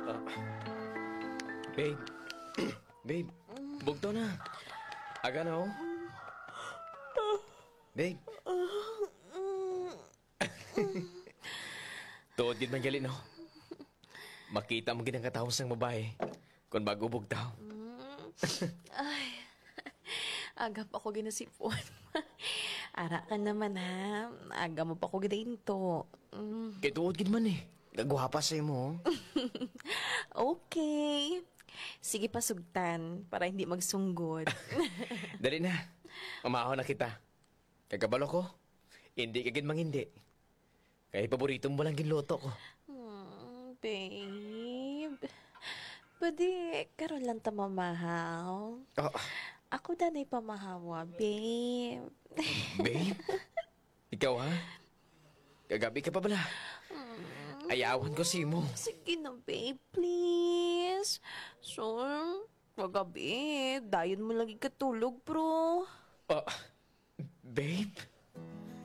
Babe. Babe, bugto na. Aga na, oh. Babe. Tuod gid man gali, no? Makita mo gid ang katawos ng babae kung bago bugtaw. Ay, aga pa ko ginasipon. Ara ka naman ha. Aga mo pa ko ginainto. Kay tuod gid man eh. Nagwapa sa'yo mo, oh. Okay. Sige pa sugtan para hindi magsunggod. Dali na. Mamahaw na kita. Kagabalo ko. Hindi ka gid mangindi. Kaya paborito mo lang ginluto ko. Babe. Pwede, karon lang ta mamahaw. Oh, Ako danay pamahawa, babe. babe? Ikaw, ha? Kagabi ka pa bala. Ayawan ko si mo. Sige na, babe, please. So, magabi, dayon mo lagi katulog, bro. Oh, babe?